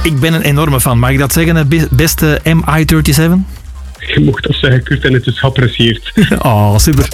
Ik ben een enorme fan. Mag ik dat zeggen, het beste MI37? Je mocht dat zeggen, Kurt, en het is geapprecieerd. Oh, super.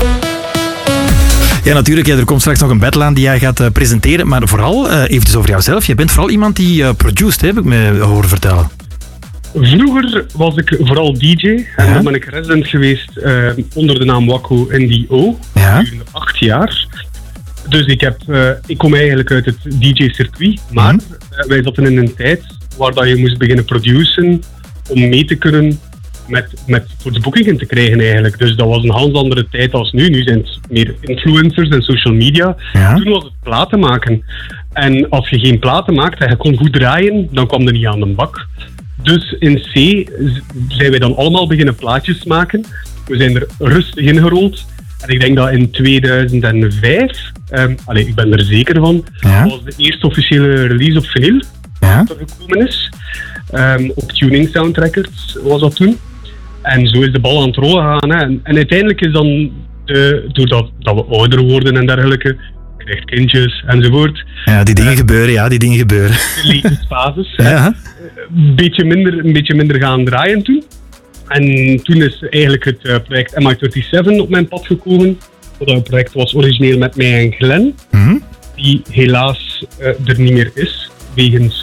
Ja, natuurlijk. Er komt straks nog een battle aan die jij gaat presenteren. Maar vooral, even over jouzelf. Je bent vooral iemand die produced, heb ik me horen vertellen. Vroeger was ik vooral DJ. En dan ben ik resident geweest onder de naam Wakko NDO. Gedurende 8 jaar. Dus ik kom eigenlijk uit het DJ-circuit. Maar wij zaten in een tijd waar dat je moest beginnen produceren om mee te kunnen voor de boekingen te krijgen eigenlijk. Dus dat was een heel andere tijd als nu. Nu zijn het meer influencers en social media. Ja. Toen was het platen maken. En als je geen platen maakte en je kon goed draaien, dan kwam er niet aan de bak. Dus in C zijn wij dan allemaal beginnen plaatjes maken. We zijn er rustig ingerold. En ik denk dat in 2005, ik ben er zeker van, was de eerste officiële release op vinyl dat er gekomen is. Op Tuning Sound Records was dat toen. En zo is de bal aan het rollen gaan. Hè. En uiteindelijk is dan, doordat we ouder worden en dergelijke, je krijgt kindjes enzovoort. Ja, die dingen gebeuren, De levensfases. Een beetje minder gaan draaien toen. En toen is eigenlijk het project MI37 op mijn pad gekomen. Dat project was origineel met mij en Glenn. Die helaas er niet meer is. Wegens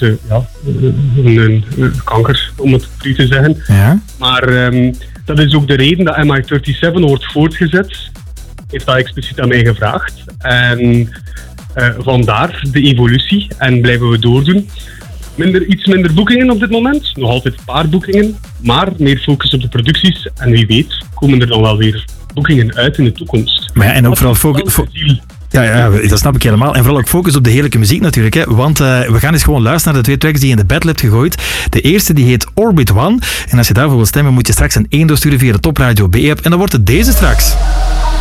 een kanker, om het cru te zeggen. Ja. Maar dat is ook de reden dat MI37 wordt voortgezet. Heeft dat expliciet aan mij gevraagd. En vandaar de evolutie. En blijven we doordoen. Iets minder boekingen op dit moment. Nog altijd een paar boekingen. Maar meer focus op de producties. En wie weet komen er dan wel weer boekingen uit in de toekomst. Maar ja, en ook vooral Ja, dat snap ik helemaal. En vooral ook focus op de heerlijke muziek natuurlijk. Hè? Want we gaan eens gewoon luisteren naar de 2 tracks die je in de battle hebt gegooid. De eerste die heet Orbit One. En als je daarvoor wil stemmen moet je straks een 1 doorsturen via de Top Radio B-app. En dan wordt het deze straks.